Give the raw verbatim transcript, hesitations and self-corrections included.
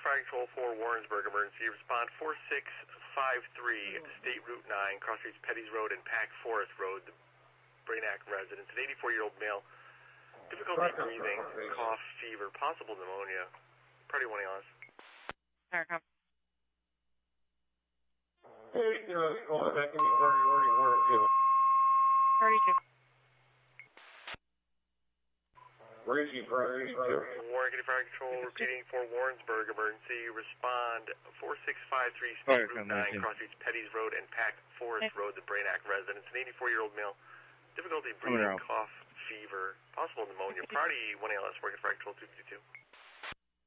Fire Control for Warrensburg emergency. Respond four six five three, State Route nine, cross streets Petty's Road and Pack Forest Road, the Brainac residence. An eighty-four-year-old male, difficulty breathing, cough, fever, possible pneumonia. Party one A L S. America. Hey, uh, call back in the party already work too. Party two. Crazy priority two. Warren County Fire Control repeating for Warrensburg emergency. Respond four six five three, State Route nine, cross streets Petty's Road and Pack Forest Road, the Brainac residence. An eighty-four-year-old male, difficulty breathing, cough, fever, possible pneumonia. Party one A L S, Warren County Fire Control two fifty-two.